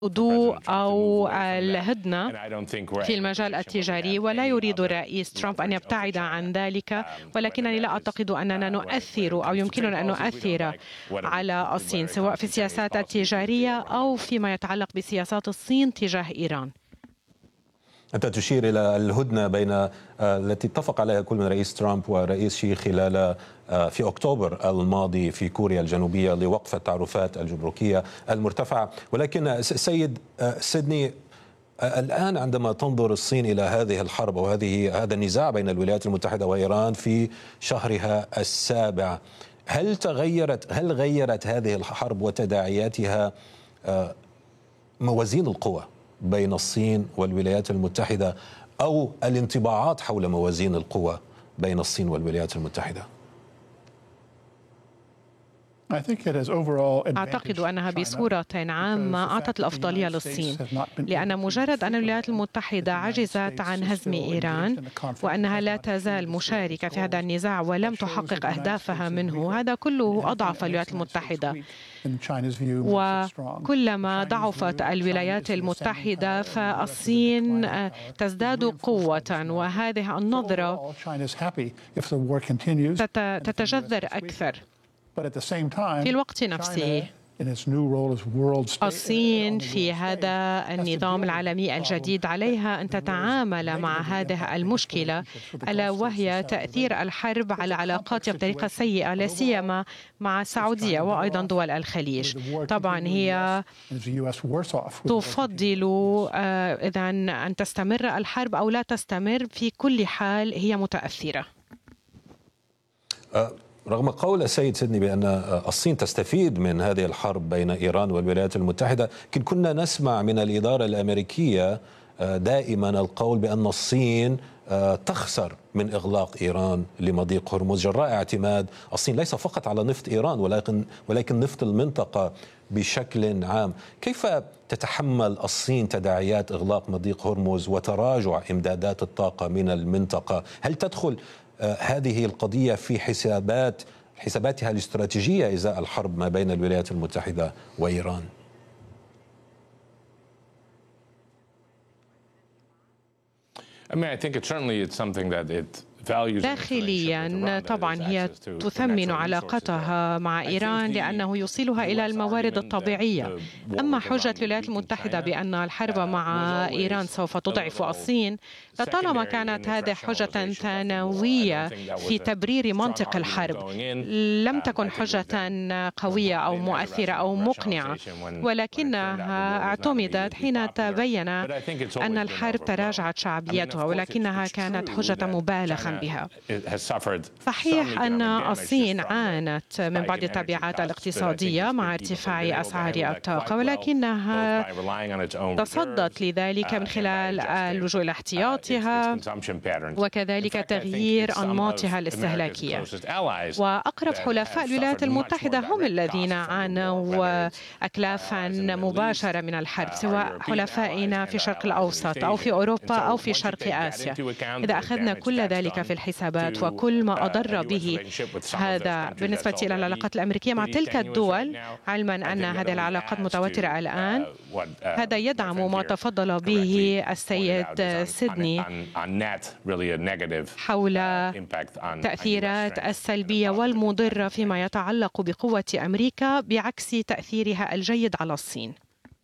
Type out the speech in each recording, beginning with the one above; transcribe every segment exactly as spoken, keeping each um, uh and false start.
الهدوء أو الهدنة في المجال التجاري، ولا يريد الرئيس ترامب أن يبتعد عن ذلك، ولكنني لا أعتقد أننا نؤثر أو يمكننا أن نؤثر على الصين سواء في السياسات التجارية أو فيما يتعلق بسياسات الصين تجاه إيران. أنت تشير إلى الهدنة بين التي اتفق عليها كل من رئيس ترامب ورئيس شي خلال في أكتوبر الماضي في كوريا الجنوبية لوقف التعرفات الجمركية المرتفعة، ولكن سيد سيدني الآن عندما تنظر الصين إلى هذه الحرب أو هذه هذا النزاع بين الولايات المتحدة وإيران في شهرها السابع، هل تغيرت هل غيرت هذه الحرب وتداعياتها موازين القوى بين الصين والولايات المتحدة أو الانطباعات حول موازين القوى بين الصين والولايات المتحدة؟ أعتقد أنها بصورة عامة أعطت الأفضلية للصين، لأن مجرد أن الولايات المتحدة عجزت عن هزم إيران وأنها لا تزال مشاركة في هذا النزاع ولم تحقق أهدافها منه، هذا كله أضعف الولايات المتحدة. وكلما ضعفت الولايات المتحدة فالصين تزداد قوة، وهذه النظرة تتجذر أكثر. في الوقت نفسه الصين في هذا النظام العالمي الجديد عليها أن تتعامل مع هذه المشكلة، ألا وهي تأثير الحرب على علاقاتها بطريقة سيئة، لا سيما مع السعودية وأيضا دول الخليج. طبعا هي تفضل إذا أن تستمر الحرب أو لا تستمر، في كل حال هي متأثرة. أه رغم قول السيد سيدني بأن الصين تستفيد من هذه الحرب بين إيران والولايات المتحدة، لكن كنا نسمع من الإدارة الأمريكية دائما القول بأن الصين تخسر من إغلاق إيران لمضيق هرمز جراء اعتماد الصين ليس فقط على نفط إيران ولكن ولكن نفط المنطقة بشكل عام. كيف تتحمل الصين تداعيات إغلاق مضيق هرمز وتراجع إمدادات الطاقة من المنطقة؟ هل تدخل هذه القضية في حسابات حساباتها الاستراتيجية إزاء الحرب ما بين الولايات المتحدة وإيران؟ I mean, I think it certainly it's something that it داخليا طبعا هي تثمن علاقتها مع إيران لأنه يوصلها إلى الموارد الطبيعية. أما حجة الولايات المتحدة بأن الحرب مع إيران سوف تضعف الصين، لطالما كانت هذه حجة ثانوية في تبرير منطق الحرب، لم تكن حجة قوية أو مؤثرة أو مقنعة، ولكنها اعتمدت حين تبين أن الحرب تراجعت شعبيتها، ولكنها كانت حجة مبالغة بها. صحيح أن الصين عانت من بعض التبعات الاقتصادية مع ارتفاع أسعار الطاقة، ولكنها تصدت لذلك من خلال اللجوء إلى احتياطها وكذلك تغيير أنماطها الاستهلاكية. وأقرب حلفاء الولايات المتحدة هم الذين عانوا أكلافا مباشرة من الحرب، سواء حلفائنا في الشرق الأوسط أو في أوروبا أو في شرق آسيا. إذا أخذنا كل ذلك في الحسابات وكل ما أضر به هذا بالنسبة إلى العلاقات الأمريكية مع تلك الدول، علما أن هذه العلاقات متوترة الآن، هذا يدعم ما تفضل به السيد سيدني حول التأثيرات السلبية والمضرة فيما يتعلق بقوة أمريكا بعكس تأثيرها الجيد على الصين.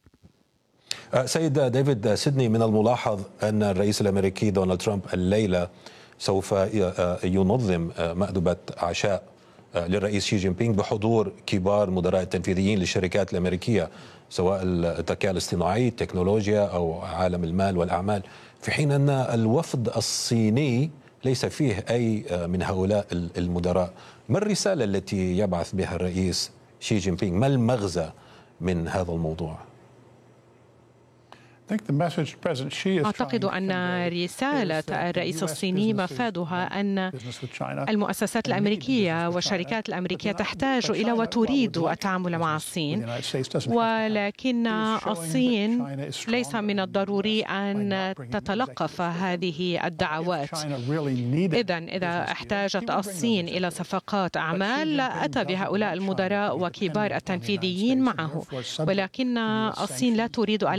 سيد ديفيد سيدني، من الملاحظ أن الرئيس الأمريكي دونالد ترامب الليلة سوف ينظم مأدبة عشاء للرئيس شي جين بينغ بحضور كبار مدراء التنفيذيين للشركات الأمريكية، سواء الذكاء الاصطناعي، التكنولوجيا أو عالم المال والأعمال، في حين أن الوفد الصيني ليس فيه أي من هؤلاء المدراء. ما الرسالة التي يبعث بها الرئيس شي جين بينغ؟ ما المغزى من هذا الموضوع؟ أعتقد أن رسالة الرئيس الصيني مفادها أن المؤسسات الأمريكية والشركات الأمريكية تحتاج إلى وتريد التعامل مع الصين، ولكن الصين ليس من الضروري أن تتلقف هذه الدعوات. إذن إذا احتاجت الصين إلى صفقات أعمال أتى بهؤلاء المدراء وكبار التنفيذيين معه، ولكن الصين لا تريد